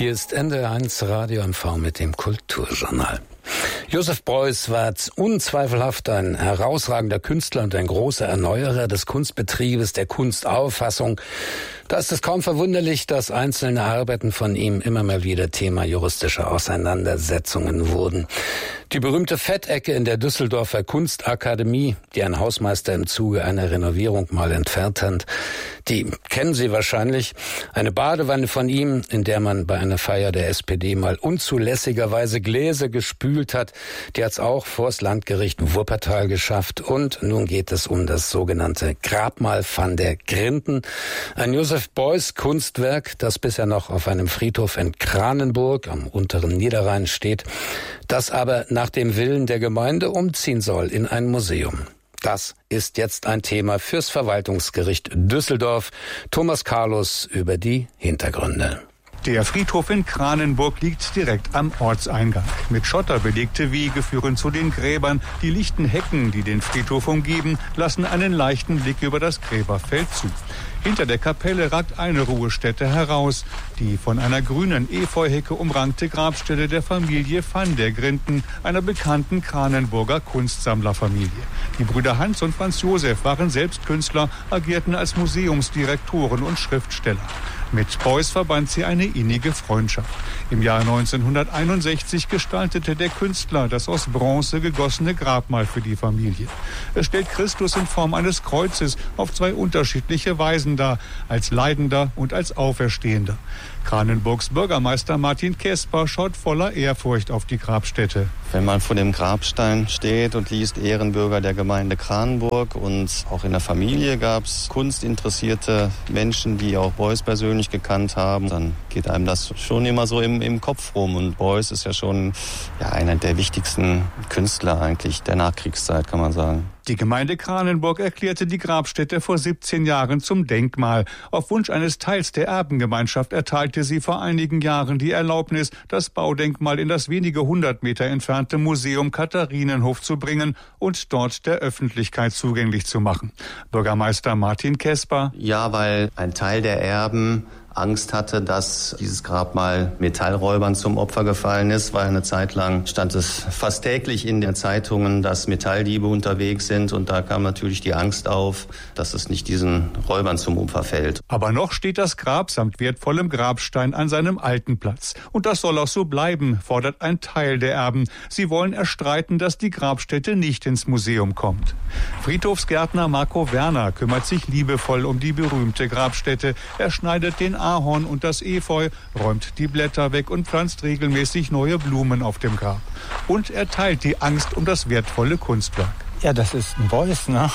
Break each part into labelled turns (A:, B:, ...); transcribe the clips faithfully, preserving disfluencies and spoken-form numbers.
A: Hier ist N D R eins Radio M V mit dem Kulturjournal. Josef Beuys war unzweifelhaft ein herausragender Künstler und ein großer Erneuerer des Kunstbetriebes, der Kunstauffassung. Da ist es kaum verwunderlich, dass einzelne Arbeiten von ihm immer mal wieder Thema juristischer Auseinandersetzungen wurden. Die berühmte Fettecke in der Düsseldorfer Kunstakademie, die ein Hausmeister im Zuge einer Renovierung mal entfernt hat, die kennen Sie wahrscheinlich. Eine Badewanne von ihm, in der man bei einer Feier der S P D mal unzulässigerweise Gläser gespült hat, die hat's auch vors Landgericht Wuppertal geschafft. Und nun geht es um das sogenannte Grabmal van der Grinden. Ein Josef Beuys Kunstwerk, das bisher noch auf einem Friedhof in Kranenburg am unteren Niederrhein steht, das aber nach dem Willen der Gemeinde umziehen soll in ein Museum. Das ist jetzt ein Thema fürs Verwaltungsgericht Düsseldorf. Thomas Carlos über die Hintergründe.
B: Der Friedhof in Kranenburg liegt direkt am Ortseingang. Mit Schotter belegte Wege führen zu den Gräbern. Die lichten Hecken, die den Friedhof umgeben, lassen einen leichten Blick über das Gräberfeld zu. Hinter der Kapelle ragt eine Ruhestätte heraus, die von einer grünen Efeuhecke umrankte Grabstelle der Familie van der Grinden, einer bekannten Kranenburger Kunstsammlerfamilie. Die Brüder Hans und Franz Josef waren selbst Künstler, agierten als Museumsdirektoren und Schriftsteller. Mit Beuys verband sie eine innige Freundschaft. Im Jahr neunzehnhunderteinundsechzig gestaltete der Künstler das aus Bronze gegossene Grabmal für die Familie. Es stellt Christus in Form eines Kreuzes auf zwei unterschiedliche Weisen dar, als Leidender und als Auferstehender. Kranenburgs Bürgermeister Martin Kesper schaut voller Ehrfurcht auf die Grabstätte.
C: Wenn man vor dem Grabstein steht und liest Ehrenbürger der Gemeinde Kranenburg, und auch in der Familie gab es kunstinteressierte Menschen, die auch Beuys persönlich gekannt haben, dann geht einem das schon immer so im, im Kopf rum. Und Beuys ist ja schon ja, einer der wichtigsten Künstler eigentlich der Nachkriegszeit, kann man sagen.
B: Die Gemeinde Kranenburg erklärte die Grabstätte vor siebzehn Jahren zum Denkmal. Auf Wunsch eines Teils der Erbengemeinschaft erteilte sie vor einigen Jahren die Erlaubnis, das Baudenkmal in das wenige hundert Meter entfernte Museum Katharinenhof zu bringen und dort der Öffentlichkeit zugänglich zu machen. Bürgermeister Martin Kesper:
C: Ja, weil ein Teil der Erben Angst hatte, dass dieses Grabmal Metallräubern zum Opfer gefallen ist, weil eine Zeit lang stand es fast täglich in den Zeitungen, dass Metalldiebe unterwegs sind, und da kam natürlich die Angst auf, dass es nicht diesen Räubern zum Opfer fällt.
B: Aber noch steht das Grab samt wertvollem Grabstein an seinem alten Platz. Und das soll auch so bleiben, fordert ein Teil der Erben. Sie wollen erstreiten, dass die Grabstätte nicht ins Museum kommt. Friedhofsgärtner Marco Werner kümmert sich liebevoll um die berühmte Grabstätte. Er schneidet den Ahorn und das Efeu, räumt die Blätter weg und pflanzt regelmäßig neue Blumen auf dem Grab. Und er teilt die Angst um das wertvolle Kunstwerk.
D: Ja, das ist ein Beuys, ne?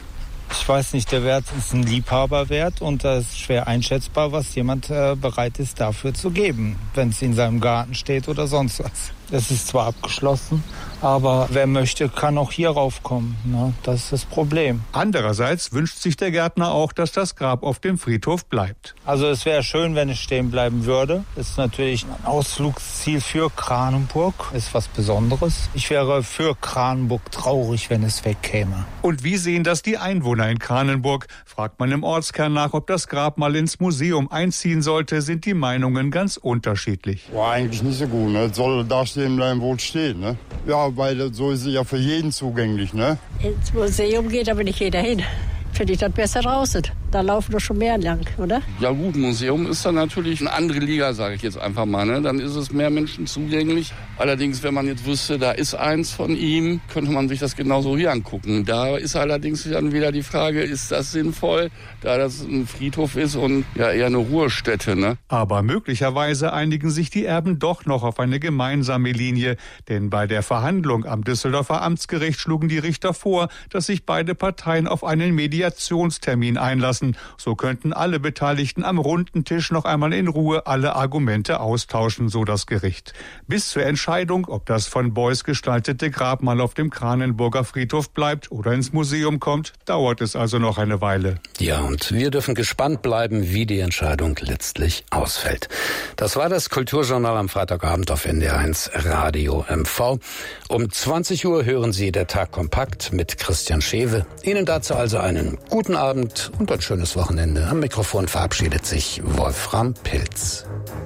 D: Ich weiß nicht, der Wert ist ein Liebhaberwert, und das ist schwer einschätzbar, was jemand äh, bereit ist dafür zu geben, wenn es in seinem Garten steht oder sonst was. Es ist zwar abgeschlossen, aber wer möchte, kann auch hier raufkommen. Ne? Das ist das Problem.
B: Andererseits wünscht sich der Gärtner auch, dass das Grab auf dem Friedhof bleibt.
D: Also es wäre schön, wenn es stehen bleiben würde. Das ist natürlich ein Ausflugsziel für Kranenburg. Ist was Besonderes. Ich wäre für Kranenburg traurig, wenn es wegkäme.
B: Und wie sehen das die Einwohner in Kranenburg? Fragt man im Ortskern nach, ob das Grab mal ins Museum einziehen sollte, sind die Meinungen ganz unterschiedlich.
E: War eigentlich nicht so gut, ne? Soll da stehen bleiben, wo es steht, ne? Ja, weil so ist es ja für jeden zugänglich, ne?
F: Ins Museum geht aber nicht jeder hin. Finde ich das besser draußen. Da laufen doch schon mehr lang, oder?
G: Ja gut, Museum ist dann natürlich eine andere Liga, sage ich jetzt einfach mal. Ne? Dann ist es mehr Menschen zugänglich. Allerdings, wenn man jetzt wüsste, da ist eins von ihm, könnte man sich das genauso hier angucken. Da ist allerdings dann wieder die Frage, ist das sinnvoll, da das ein Friedhof ist und ja eher eine Ruhestätte. Ne?
B: Aber möglicherweise einigen sich die Erben doch noch auf eine gemeinsame Linie. Denn bei der Verhandlung am Düsseldorfer Amtsgericht schlugen die Richter vor, dass sich beide Parteien auf einen Mediationstermin einlassen. So könnten alle Beteiligten am runden Tisch noch einmal in Ruhe alle Argumente austauschen, so das Gericht. Bis zur Entscheidung, ob das von Beuys gestaltete Grabmal auf dem Kranenburger Friedhof bleibt oder ins Museum kommt, dauert es also noch eine Weile.
A: Ja, und wir dürfen gespannt bleiben, wie die Entscheidung letztlich ausfällt. Das war das Kulturjournal am Freitagabend auf N D R eins Radio M V. Um zwanzig Uhr hören Sie der Tag kompakt mit Christian Schewe. Ihnen dazu also einen guten Abend und ein schönes Wochenende. Am Mikrofon verabschiedet sich Wolfram Pilz.